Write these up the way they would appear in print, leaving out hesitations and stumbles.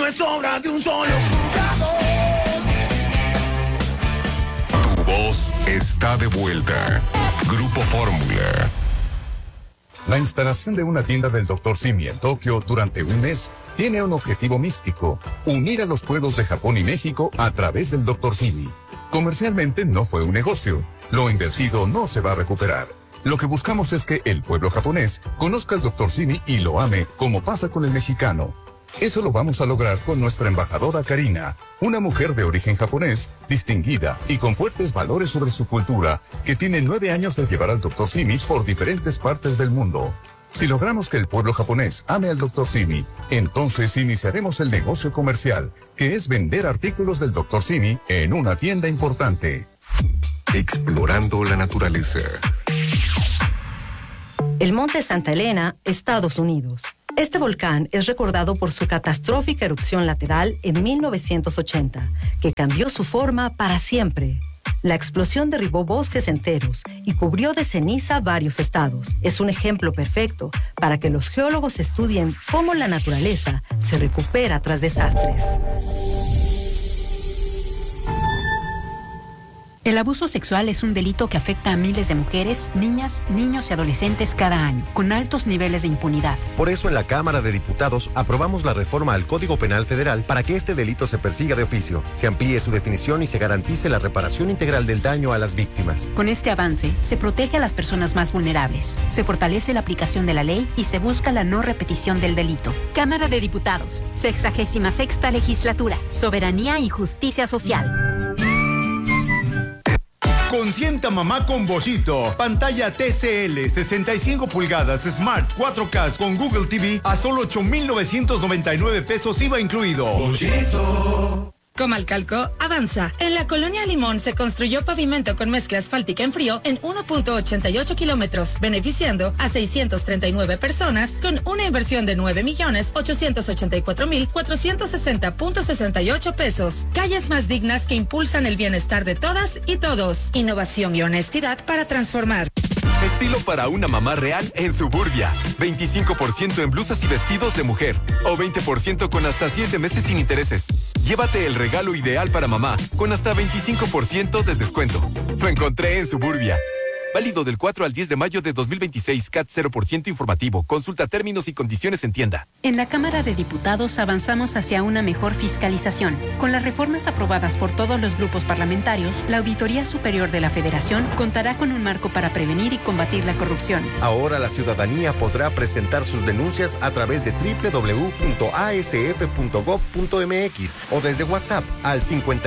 no es obra de un solo jugador. Tu voz está de vuelta. Grupo Fórmula. La instalación de una tienda del Dr. Simi en Tokio durante un mes tiene un objetivo místico: unir a los pueblos de Japón y México a través del Dr. Simi. Comercialmente no fue un negocio. Lo invertido no se va a recuperar. Lo que buscamos es que el pueblo japonés conozca al Dr. Simi y lo ame, como pasa con el mexicano. Eso lo vamos a lograr con nuestra embajadora Karina, una mujer de origen japonés, distinguida y con fuertes valores sobre su cultura, que tiene 9 años de llevar al Dr. Simi por diferentes partes del mundo. Si logramos que el pueblo japonés ame al Dr. Simi, entonces iniciaremos el negocio comercial, que es vender artículos del Dr. Simi en una tienda importante. Explorando la naturaleza. El Monte Santa Elena, Estados Unidos. Este volcán es recordado por su catastrófica erupción lateral en 1980, que cambió su forma para siempre. La explosión derribó bosques enteros y cubrió de ceniza varios estados. Es un ejemplo perfecto para que los geólogos estudien cómo la naturaleza se recupera tras desastres. El abuso sexual es un delito que afecta a miles de mujeres, niñas, niños y adolescentes cada año, con altos niveles de impunidad. Por eso en la Cámara de Diputados aprobamos la reforma al Código Penal Federal para que este delito se persiga de oficio, se amplíe su definición y se garantice la reparación integral del daño a las víctimas. Con este avance, se protege a las personas más vulnerables, se fortalece la aplicación de la ley y se busca la no repetición del delito. Cámara de Diputados, 66ª Legislatura, Soberanía y Justicia Social. Consienta mamá con Bollito. Pantalla TCL 65 pulgadas Smart 4K con Google TV a solo 8,999 pesos IVA incluido. Bollito. Comalcalco avanza. En la colonia Limón se construyó pavimento con mezcla asfáltica en frío en 1.88 kilómetros, beneficiando a 639 personas con una inversión de 9,884,460.68 pesos. Calles más dignas que impulsan el bienestar de todas y todos. Innovación y honestidad para transformar. Estilo para una mamá real en Suburbia. 25% en blusas y vestidos de mujer. O 20% con hasta 7 meses sin intereses. Llévate el regalo ideal para mamá con hasta 25% de descuento. Lo encontré en Suburbia. Válido del 4 al 10 de mayo de 2026. CAT 0% informativo. Consulta términos y condiciones en tienda. En la Cámara de Diputados avanzamos hacia una mejor fiscalización. Con las reformas aprobadas por todos los grupos parlamentarios, la Auditoría Superior de la Federación contará con un marco para prevenir y combatir la corrupción. Ahora la ciudadanía podrá presentar sus denuncias a través de www.asf.gov.mx o desde WhatsApp al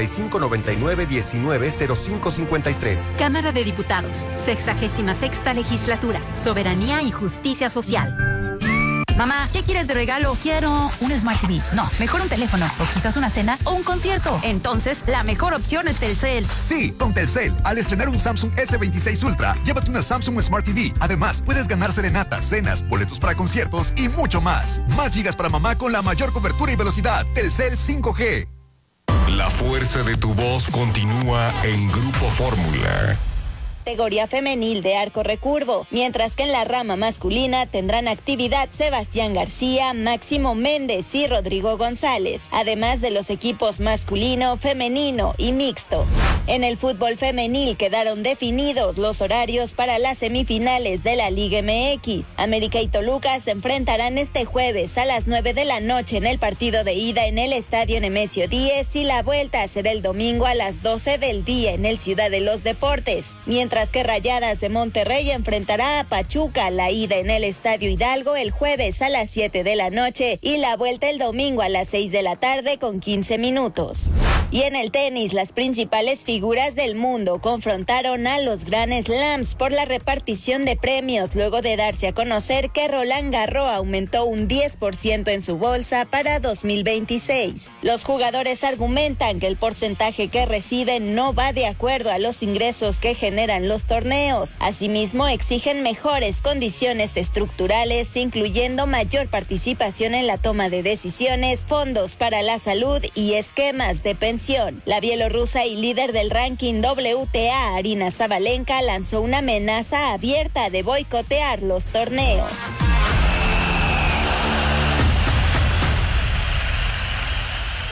5599-190553. Cámara de Diputados, 66ª Legislatura, Soberanía y Justicia Social. Mamá, ¿qué quieres de regalo? Quiero un Smart TV. No, mejor un teléfono, o quizás una cena, o un concierto. Entonces, la mejor opción es Telcel. Sí, con Telcel, al estrenar un Samsung S26 Ultra, llévate una Samsung Smart TV. Además, puedes ganar serenatas, cenas, boletos para conciertos y mucho más. Más gigas para mamá con la mayor cobertura y velocidad. Telcel 5G. La fuerza de tu voz continúa en Grupo Fórmula. Categoría femenil de arco recurvo, mientras que en la rama masculina tendrán actividad Sebastián García, Máximo Méndez y Rodrigo González, además de los equipos masculino, femenino y mixto. En el fútbol femenil quedaron definidos los horarios para las semifinales de la Liga MX. América y Toluca se enfrentarán este jueves a las 9 de la noche en el partido de ida en el Estadio Nemesio 10 y la vuelta será el domingo a las 12 del día en el Ciudad de los Deportes, mientras que Rayadas de Monterrey enfrentará a Pachuca, la ida en el Estadio Hidalgo el jueves a las 7 de la noche y la vuelta el domingo a las 6 de la tarde con 15 minutos. Y en el tenis, las principales figuras del mundo confrontaron a los Grand Slams por la repartición de premios luego de darse a conocer que Roland Garros aumentó un 10% en su bolsa para 2026. Los jugadores argumentan que el porcentaje que reciben no va de acuerdo a los ingresos que generan los torneos. Asimismo, exigen mejores condiciones estructurales, incluyendo mayor participación en la toma de decisiones, fondos para la salud y esquemas de pensión. La bielorrusa y líder del ranking WTA, Arina Sabalenka, lanzó una amenaza abierta de boicotear los torneos.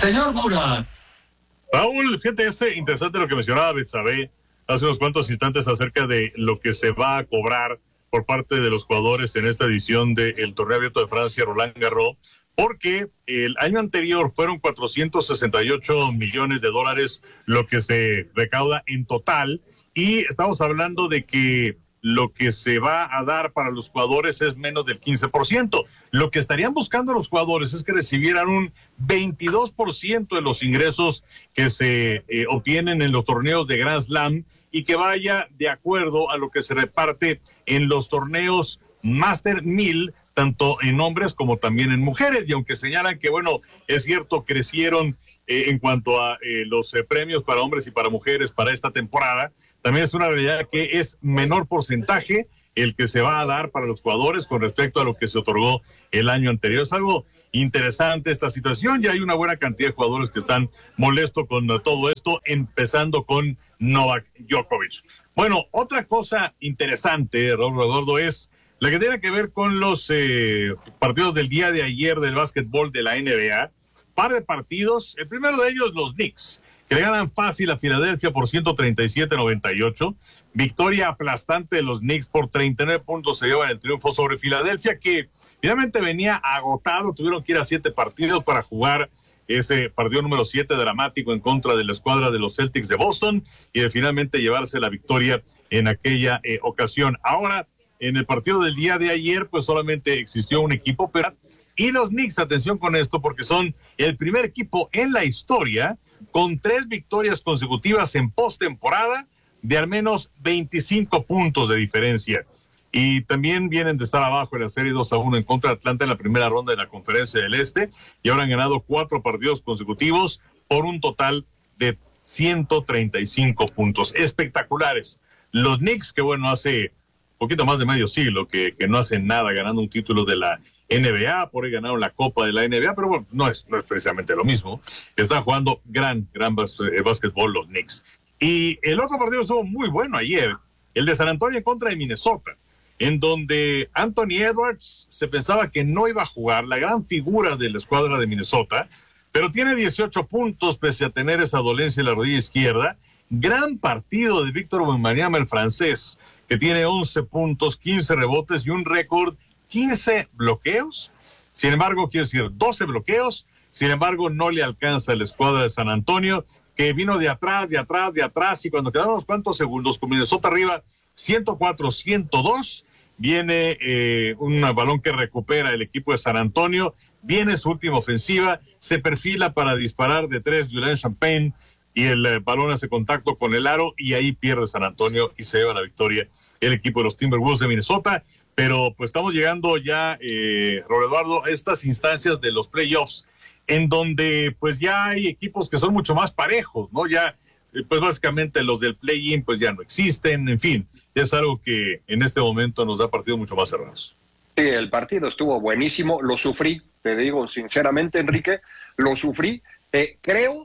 Señor Mura. Raúl, fíjate, interesante lo que mencionaba Betsabe hace unos cuantos instantes acerca de lo que se va a cobrar por parte de los jugadores en esta edición del Torneo Abierto de Francia, Roland Garros, porque el año anterior fueron 468 millones de dólares lo que se recauda en total, y estamos hablando de que lo que se va a dar para los jugadores es menos del 15%. Lo que estarían buscando los jugadores es que recibieran un 22% de los ingresos que se obtienen en los torneos de Grand Slam y que vaya de acuerdo a lo que se reparte en los torneos Master 1000, tanto en hombres como también en mujeres. Y aunque señalan que, bueno, es cierto, crecieron en cuanto a los premios para hombres y para mujeres para esta temporada, también es una realidad que es menor porcentaje el que se va a dar para los jugadores con respecto a lo que se otorgó el año anterior. Es algo interesante esta situación, y hay una buena cantidad de jugadores que están molestos con todo esto, empezando con Novak Djokovic. Bueno, otra cosa interesante, Raúl Redondo, es la que tiene que ver con los partidos del día de ayer del básquetbol de la NBA. Par de partidos, el primero de ellos los Knicks, que le ganan fácil a Filadelfia por 137-98. Victoria aplastante de los Knicks por 39 puntos, se llevan el triunfo sobre Filadelfia, que finalmente venía agotado. Tuvieron que ir a 7 partidos para jugar ese partido número 7 dramático en contra de la escuadra de los Celtics de Boston, y de finalmente llevarse la victoria en aquella ocasión. Ahora, en el partido del día de ayer, pues solamente existió un equipo, pero y los Knicks, atención con esto, porque son el primer equipo en la historia con 3 victorias consecutivas en postemporada de al menos 25 puntos de diferencia. Y también vienen de estar abajo en la serie 2-1 en contra de Atlanta en la primera ronda de la Conferencia del Este, y ahora han ganado 4 partidos consecutivos por un total de 135 puntos. Espectaculares. Los Knicks, que bueno, hace poquito más de medio siglo que no hacen nada ganando un título de la NBA, por ahí ganaron la Copa de la NBA, pero bueno, no es precisamente lo mismo. Están jugando gran básquetbol los Knicks. Y el otro partido estuvo muy bueno ayer, el de San Antonio en contra de Minnesota, en donde Anthony Edwards se pensaba que no iba a jugar, la gran figura de la escuadra de Minnesota, pero tiene 18 puntos pese a tener esa dolencia en la rodilla izquierda. Gran partido de Víctor Wembanyama, el francés, que tiene 11 puntos, 15 rebotes y un récord 15 bloqueos. Sin embargo, quiero decir, 12 bloqueos. Sin embargo, no le alcanza a la escuadra de San Antonio, que vino de atrás, y cuando quedaron unos cuantos segundos con Minnesota arriba, 104-102, viene un balón que recupera el equipo de San Antonio, viene su última ofensiva, se perfila para disparar de 3 Julian Champagne, y el balón hace contacto con el aro, y ahí pierde San Antonio y se lleva la victoria el equipo de los Timberwolves de Minnesota. Pero pues estamos llegando ya, Roberto Eduardo, a estas instancias de los playoffs, en donde pues ya hay equipos que son mucho más parejos, ¿no? Ya, pues básicamente los del play-in pues ya no existen, en fin, ya es algo que en este momento nos da partidos mucho más cerrados. Sí, el partido estuvo buenísimo, lo sufrí, te digo sinceramente, Enrique, lo sufrí. Creo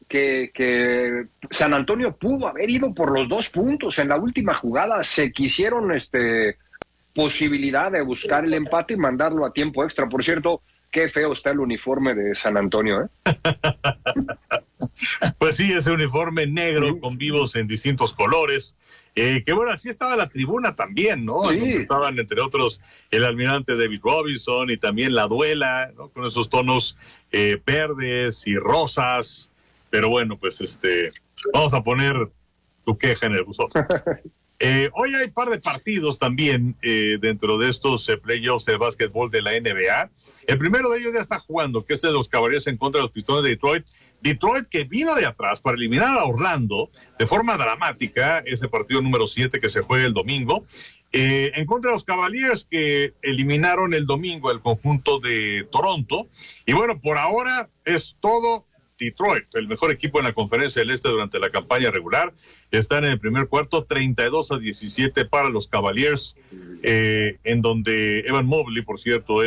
que San Antonio pudo haber ido por los 2 puntos en la última jugada, se quisieron posibilidad de buscar el empate y mandarlo a tiempo extra. Por cierto, qué feo está el uniforme de San Antonio, ¿eh? Pues sí, ese uniforme negro con vivos en distintos colores, que bueno, así estaba la tribuna también, ¿no? Sí. Donde estaban, entre otros, el almirante David Robinson y también la Duela, ¿no? Con esos tonos verdes y rosas. Pero bueno, pues vamos a poner tu queja en el buzón. Hoy hay un par de partidos también dentro de estos playoffs de básquetbol de la NBA. El primero de ellos ya está jugando, que es de los Cavaliers en contra de los Pistones de Detroit. Detroit, que vino de atrás para eliminar a Orlando de forma dramática, ese partido número 7 que se juega el domingo, en contra de los Cavaliers, que eliminaron el domingo el conjunto de Toronto. Y bueno, por ahora es todo Detroit, el mejor equipo en la Conferencia del Este durante la campaña regular. Están en el primer cuarto, 32-17 para los Cavaliers, en donde Evan Mobley, por cierto,